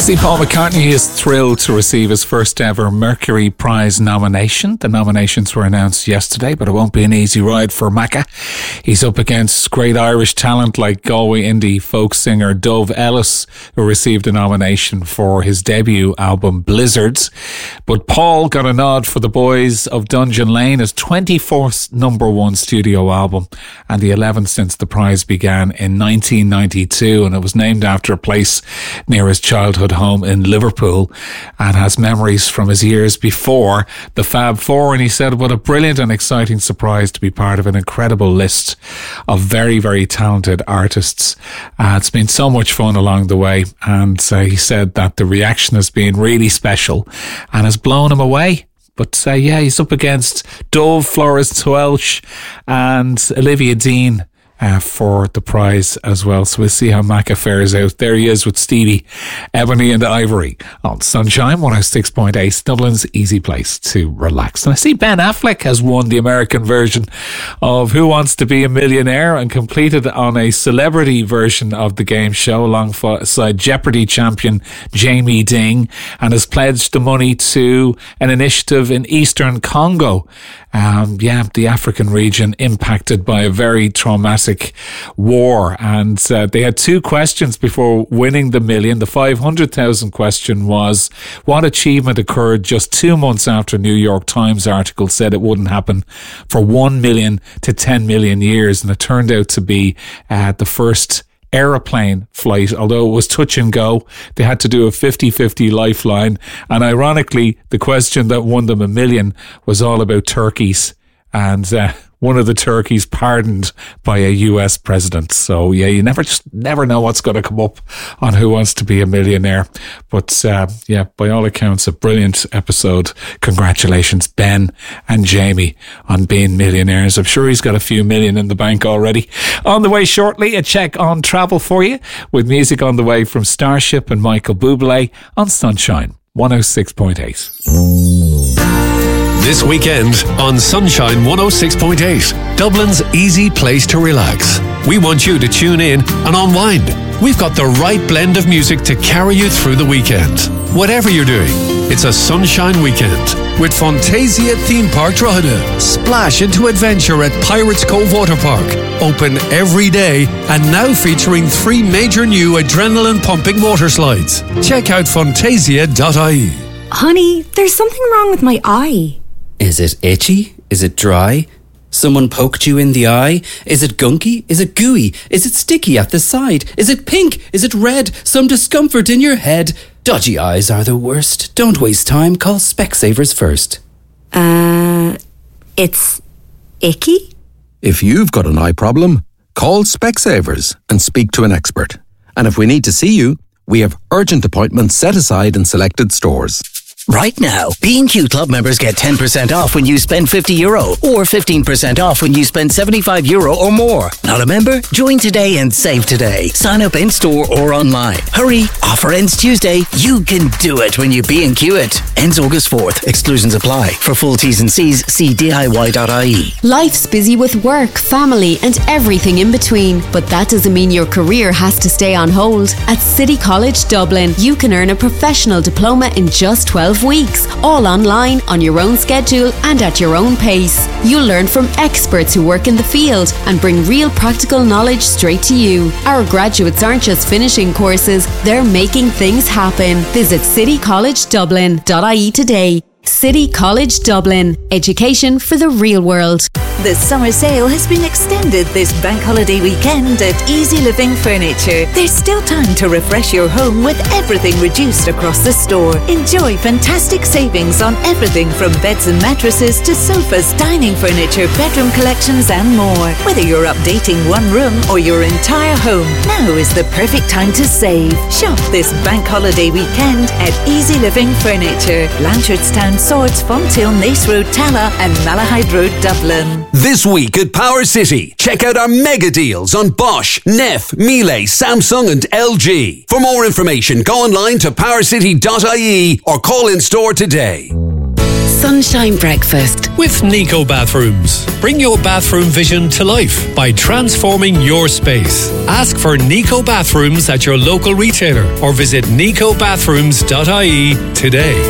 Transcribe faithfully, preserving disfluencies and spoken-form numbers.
See, Paul McCartney is thrilled to receive his first ever Mercury Prize nomination. The nominations were announced yesterday, but it won't be an easy ride for Macca. He's up against great Irish talent like Galway indie folk singer Dove Ellis, who received a nomination for his debut album Blizzards. But Paul got a nod for The Boys of Dungeon Lane, his twenty-fourth number one studio album and the eleventh since the prize began in nineteen ninety-two, and it was named after a place near his childhood home in Liverpool and has memories from his years before the Fab Four. And he said, what a brilliant and exciting surprise to be part of an incredible list of very, very talented artists. Uh, it's been so much fun along the way, and uh, he said that the reaction has been really special and has blown him away. But uh, yeah, he's up against Dove, Flores Welch and Olivia Dean Uh, for the prize as well. So we'll see how Macca fares out. There he is with Stevie, Ebony and Ivory on Sunshine one oh six point eight, Dublin's easy place to relax. And I see Ben Affleck has won the American version of Who Wants to Be a Millionaire and completed on a celebrity version of the game show alongside Jeopardy champion Jamie Ding, and has pledged the money to an initiative in Eastern Congo. Um, yeah, the African region impacted by a very traumatic war. And uh, they had two questions before winning the million. The five hundred thousand question was, what achievement occurred just two months after a New York Times article said it wouldn't happen for one million to ten million years? And it turned out to be uh, the first aeroplane flight. Although it was touch and go, they had to do a fifty-fifty lifeline. And ironically, the question that won them a million was all about turkeys, and uh, one of the turkeys pardoned by a U S president. So yeah, you never just never know what's going to come up on Who Wants to Be a Millionaire. But uh, yeah, by all accounts, a brilliant episode. Congratulations, Ben and Jamie, on being millionaires. I'm sure he's got a few million in the bank already. On the way shortly, a check on travel for you, with music on the way from Starship and Michael Bublé on Sunshine one oh six point eight. This weekend on Sunshine one oh six point eight, Dublin's easy place to relax. We want you to tune in and unwind. We've got the right blend of music to carry you through the weekend. Whatever you're doing, it's a sunshine weekend with Fantasia Theme Park Drogheda. Splash into adventure at Pirates Cove Water Park. Open every day and now featuring three major new adrenaline-pumping water slides. Check out fantasia dot I E. Honey, there's something wrong with my eye. Is it itchy? Is it dry? Someone poked you in the eye? Is it gunky? Is it gooey? Is it sticky at the side? Is it pink? Is it red? Some discomfort in your head? Dodgy eyes are the worst. Don't waste time. Call Specsavers first. Uh, it's icky? If you've got an eye problem, call Specsavers and speak to an expert. And if we need to see you, we have urgent appointments set aside in selected stores. Right now, B and Q Club members get ten percent off when you spend fifty euro or fifteen percent off when you spend seventy-five euro or more. Not a member? Join today and save today. Sign up in store or online. Hurry, offer ends Tuesday. You can do it when you B and Q it. Ends August fourth. Exclusions apply. For full T's and C's, see D I Y dot I E. Life's busy with work, family and everything in between, but that doesn't mean your career has to stay on hold. At City College Dublin, you can earn a professional diploma in just twelve weeks, all online, on your own schedule and at your own pace. You'll learn from experts who work in the field and bring real practical knowledge straight to you. Our graduates aren't just finishing courses, they're making things happen. Visit city college dublin dot I E today. City College Dublin. Education for the real world. The summer sale has been extended this bank holiday weekend at Easy Living Furniture. There's still time to refresh your home with everything reduced across the store. Enjoy fantastic savings on everything from beds and mattresses to sofas, dining furniture, bedroom collections and more. Whether you're updating one room or your entire home, now is the perfect time to save. Shop this bank holiday weekend at Easy Living Furniture, Blanchardstown, Swords, Fonthill, Nace Road, Tala and Malahide Road, Dublin. This week at Power City, check out our mega deals on Bosch, Neff, Miele, Samsung and L G. For more information, go online to power city dot I E or call in store today. Sunshine Breakfast. With Nico Bathrooms. Bring your bathroom vision to life by transforming your space. Ask for Nico Bathrooms at your local retailer or visit nico bathrooms dot I E today.